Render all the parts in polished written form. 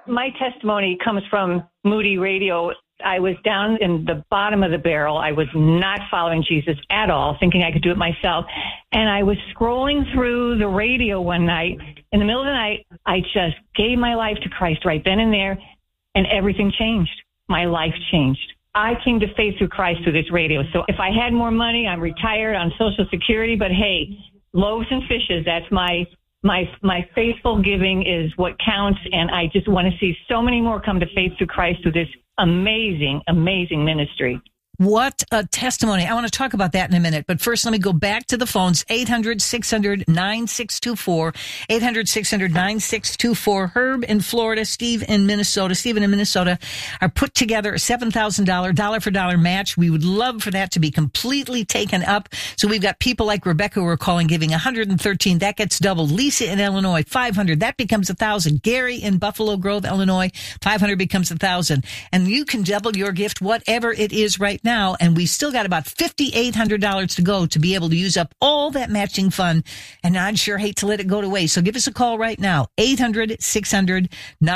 My testimony comes from Moody Radio. I was down in the bottom of the barrel. I was not following Jesus at all, thinking I could do it myself. And I was scrolling through the radio one night. In the middle of the night, I just gave my life to Christ right then and there, and everything changed. My life changed. I came to faith through Christ through this radio. So if I had more money, I'm retired on Social Security, but hey, loaves and fishes, that's my faithful giving is what counts, and I just want to see so many more come to faith through Christ through this amazing, amazing ministry. What a testimony. I want to talk about that in a minute. But first, let me go back to the phones. 800-600-9624. 800-600-9624. Herb in Florida, Steve in Minnesota. Stephen in Minnesota are put together a $7,000 dollar-for-dollar match. We would love for that to be completely taken up. So we've got people like Rebecca who are calling, giving 113. That gets doubled. Lisa in Illinois, 500. That becomes 1,000. Gary in Buffalo Grove, Illinois, 500 becomes 1,000. And you can double your gift, whatever it is right now. And we still got about $5,800 to go to be able to use up all that matching fund. And I'd sure hate to let it go to waste. So give us a call right now. 800-600-9624.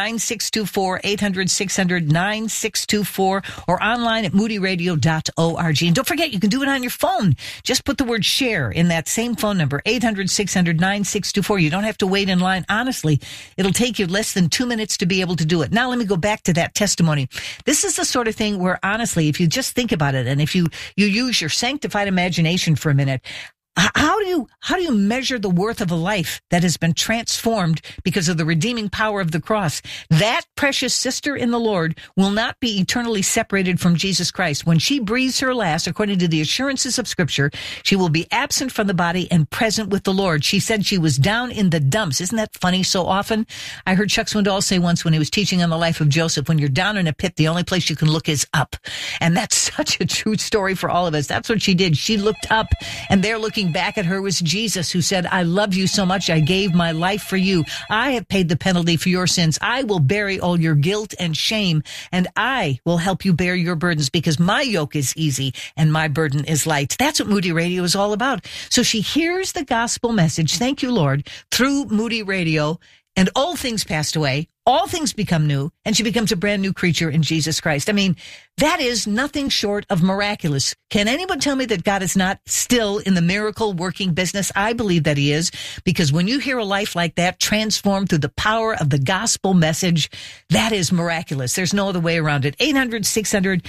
800-600-9624 or online at moodyradio.org. And don't forget, you can do it on your phone. Just put the word share in that same phone number, 800-600-9624. You don't have to wait in line. Honestly, it'll take you less than 2 minutes to be able to do it. Now let me go back to that testimony. This is the sort of thing where, honestly, if you just think about it, and if you use your sanctified imagination for a minute, how do you measure the worth of a life that has been transformed because of the redeeming power of the cross? That precious sister in the Lord will not be eternally separated from Jesus Christ. When she breathes her last, according to the assurances of Scripture, she will be absent from the body and present with the Lord. She said she was down in the dumps. Isn't that funny so often? I heard Chuck Swindoll say once when he was teaching on the life of Joseph, when you're down in a pit, the only place you can look is up. And that's such a true story for all of us. That's what she did. She looked up, and they're looking back at her was Jesus, who said, I love you so much, I gave my life for you. I have paid the penalty for your sins. I will bury all your guilt and shame, and I will help you bear your burdens, because my yoke is easy and my burden is light. That's what Moody Radio is all about. So she hears the gospel message, thank you, Lord, through Moody Radio, and all things passed away. All things become new, and she becomes a brand new creature in Jesus Christ. I mean, that is nothing short of miraculous. Can anyone tell me that God is not still in the miracle working business? I believe that he is, because when you hear a life like that transformed through the power of the gospel message, that is miraculous. There's no other way around it. 800-600-9624,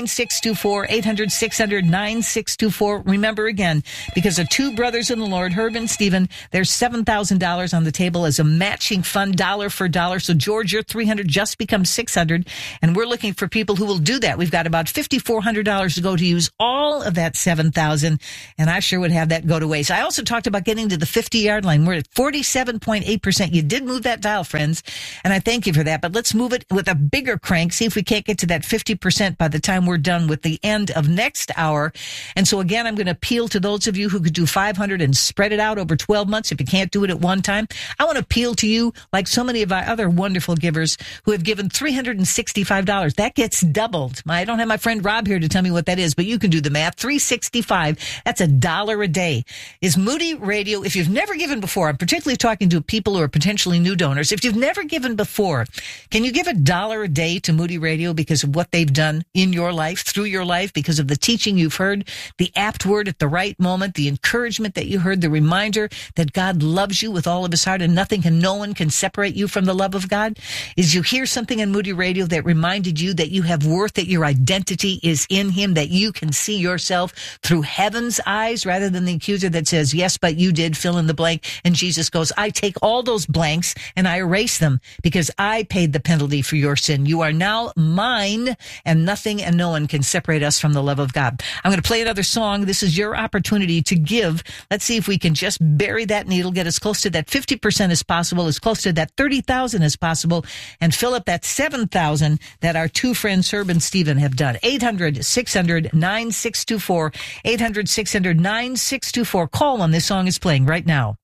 800-600-9624. Remember again, because of two brothers in the Lord, Herb and Stephen, there's $7,000 on the table as a matching fund, dollar for dollar. So George, your 300 just becomes 600, and we're looking for people who will do that. We've got about $5,400 to go to use all of that 7,000, and I sure would have that go to waste. I also talked about getting to the 50-yard line. We're at 47.8%. You did move that dial, friends, and I thank you for that. But let's move it with a bigger crank. See if we can't get to that 50% by the time we're done with the end of next hour. And so again, I'm going to appeal to those of you who could do 500 and spread it out over 12 months. If you can't do it at one time, I want to appeal to you, like so many of our other wonderful givers who have given $365. That gets doubled. I don't have my friend Rob here to tell me what that is, but you can do the math. $365. That's $1 a day. Is Moody Radio, if you've never given before, I'm particularly talking to people who are potentially new donors. If you've never given before, can you give $1 a day to Moody Radio because of what they've done in your life, through your life, because of the teaching you've heard, the apt word at the right moment, the encouragement that you heard, the reminder that God loves you with all of his heart and nothing and no one can separate you from the love of God? Is you hear something on Moody Radio that reminded you that you have worth, that your identity is in him, that you can see yourself through heaven's eyes rather than the accuser that says, yes, but you did fill in the blank. And Jesus goes, I take all those blanks and I erase them because I paid the penalty for your sin. You are now mine, and nothing and no one can separate us from the love of God. I'm going to play another song. This is your opportunity to give. Let's see if we can just bury that needle, get as close to that 50% as possible, as close to that 30,000 as possible, and fill up that 7,000 that our two friends, Herb and Stephen, have done. 800-600-9624. 800-600-9624. Call when this song is playing right now.